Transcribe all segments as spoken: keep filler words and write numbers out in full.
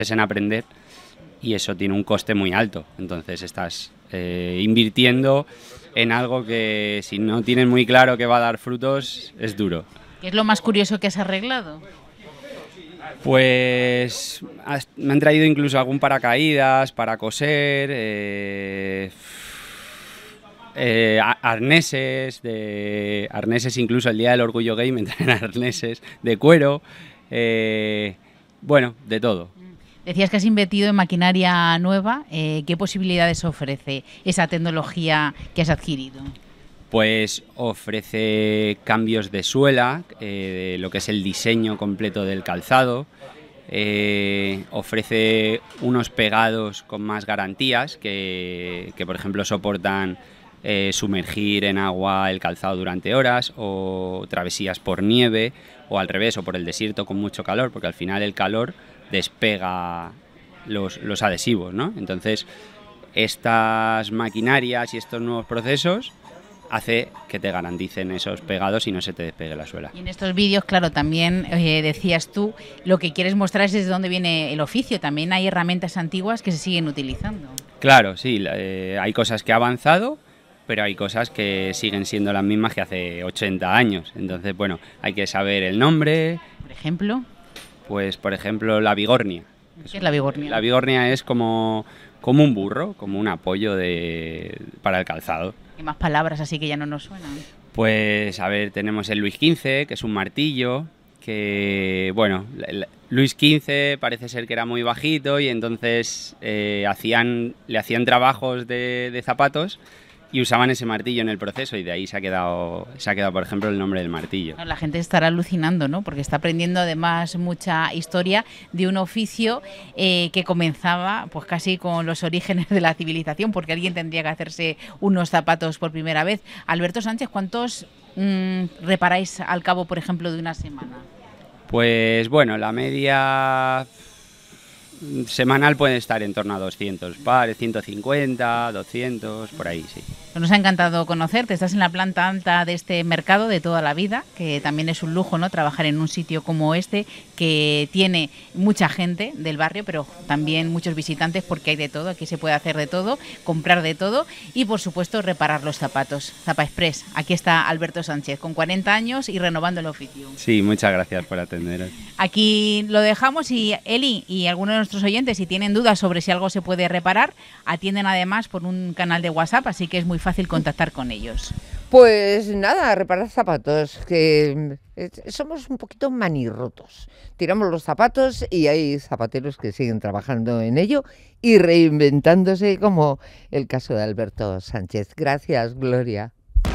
en aprender y eso tiene un coste muy alto. Entonces estás eh, invirtiendo en algo que si no tienes muy claro que va a dar frutos es duro. ¿Qué es lo más curioso que has arreglado? Pues me han traído incluso algún paracaídas para coser, eh, eh, arneses, de, arneses incluso el día del orgullo gay me traen arneses de cuero, eh, bueno, de todo. Decías que has invertido en maquinaria nueva. Eh, ¿Qué posibilidades ofrece esa tecnología que has adquirido? Pues ofrece cambios de suela, eh, lo que es el diseño completo del calzado, eh, ofrece unos pegados con más garantías que, que por ejemplo soportan eh, sumergir en agua el calzado durante horas o travesías por nieve o al revés o por el desierto con mucho calor, porque al final el calor despega los, los adhesivos, ¿no? Entonces estas maquinarias y estos nuevos procesos hace que te garanticen esos pegados y no se te despegue la suela. Y en estos vídeos, claro, también eh, decías tú, lo que quieres mostrar es desde dónde viene el oficio. También hay herramientas antiguas que se siguen utilizando. Claro, sí, eh, hay cosas que ha avanzado, pero hay cosas que siguen siendo las mismas que hace ochenta años. Entonces, bueno, hay que saber el nombre. Por ejemplo. Pues, por ejemplo, la bigornia. ¿Qué es la bigornia? La bigornia es como, como un burro, como un apoyo de, para el calzado. ¿Qué más palabras así que ya no nos suenan? Pues, a ver, tenemos el Luis quince, que es un martillo, que, bueno, el Luis quince parece ser que era muy bajito y entonces eh, hacían, le hacían trabajos de, de zapatos y usaban ese martillo en el proceso y de ahí se ha quedado, se ha quedado, por ejemplo, el nombre del martillo. La gente estará alucinando, ¿no? Porque está aprendiendo además mucha historia de un oficio eh, que comenzaba pues casi con los orígenes de la civilización, porque alguien tendría que hacerse unos zapatos por primera vez. Alberto Sánchez, ¿cuántos mmm, reparáis al cabo, por ejemplo, de una semana? Pues bueno, la media semanal puede estar en torno a doscientos pares, ciento cincuenta, doscientos, por ahí, sí. Nos ha encantado conocerte. Estás en la planta alta de este mercado de toda la vida, que también es un lujo, ¿no? Trabajar en un sitio como este, que tiene mucha gente del barrio, pero también muchos visitantes, porque hay de todo. Aquí se puede hacer de todo, comprar de todo y, por supuesto, reparar los zapatos. Zapa Express. Aquí está Alberto Sánchez, con cuarenta años y renovando el oficio. Sí, muchas gracias por atenderos. Aquí lo dejamos y Eli y algunos de nuestros oyentes, si tienen dudas sobre si algo se puede reparar, atienden además por un canal de WhatsApp, así que es muy fácil contactar con ellos. Pues nada, reparar zapatos, que somos un poquito manirrotos. Tiramos los zapatos y hay zapateros que siguen trabajando en ello y reinventándose, como el caso de Alberto Sánchez. Gracias, Gloria.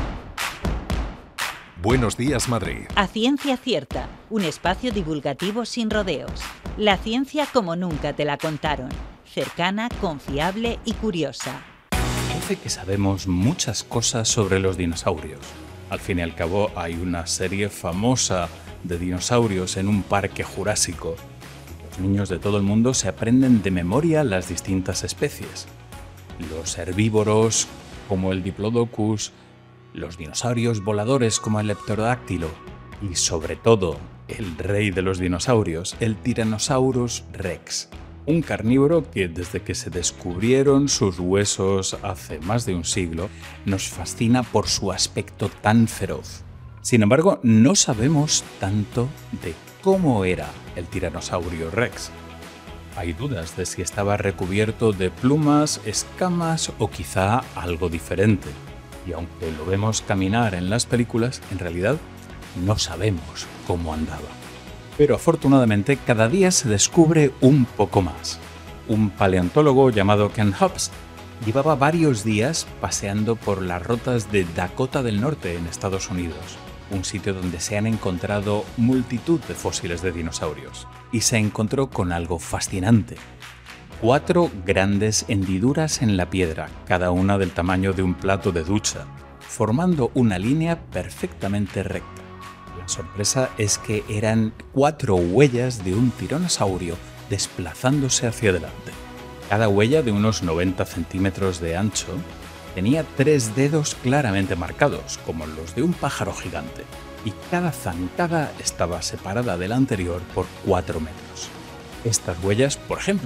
Buenos días, Madrid. A Ciencia Cierta, un espacio divulgativo sin rodeos. La ciencia como nunca te la contaron. Cercana, confiable y curiosa. Parece que sabemos muchas cosas sobre los dinosaurios. Al fin y al cabo, hay una serie famosa de dinosaurios en un parque jurásico. Los niños de todo el mundo se aprenden de memoria las distintas especies. Los herbívoros, como el Diplodocus, los dinosaurios voladores como el Leptodáctilo y, sobre todo, el rey de los dinosaurios, el Tyrannosaurus Rex. Un carnívoro que, desde que se descubrieron sus huesos hace más de un siglo, nos fascina por su aspecto tan feroz. Sin embargo, no sabemos tanto de cómo era el Tiranosaurio Rex. Hay dudas de si estaba recubierto de plumas, escamas o quizá algo diferente. Y aunque lo vemos caminar en las películas, en realidad no sabemos cómo andaba. Pero afortunadamente cada día se descubre un poco más. Un paleontólogo llamado Ken Hobbs llevaba varios días paseando por las rotas de Dakota del Norte en Estados Unidos, un sitio donde se han encontrado multitud de fósiles de dinosaurios, y se encontró con algo fascinante. Cuatro grandes hendiduras en la piedra, cada una del tamaño de un plato de ducha, formando una línea perfectamente recta. La sorpresa es que eran cuatro huellas de un tiranosaurio desplazándose hacia adelante. Cada huella, de unos noventa centímetros de ancho, tenía tres dedos claramente marcados, como los de un pájaro gigante, y cada zancada estaba separada de la anterior por cuatro metros. Estas huellas Por ejemplo,